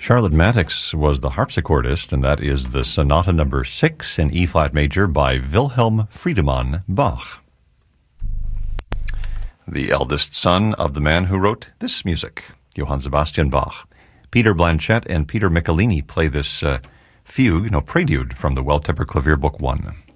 Charlotte Mattix was the harpsichordist, and that is the Sonata Number 6 in E-flat major by Wilhelm Friedemann Bach, the eldest son of the man who wrote this music, Johann Sebastian Bach. Peter Blanchett and Peter Michelini play this fugue, prelude from the Well Tempered Clavier Book 1.